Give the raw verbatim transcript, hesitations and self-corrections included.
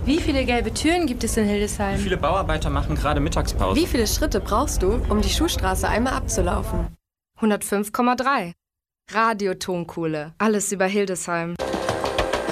Wie viele gelbe Türen gibt es in Hildesheim? Wie viele Bauarbeiter machen gerade Mittagspause? Wie viele Schritte brauchst du, um die Schuhstraße einmal abzulaufen? hundertfünf Komma drei. Radio Tonkohle. Alles über Hildesheim.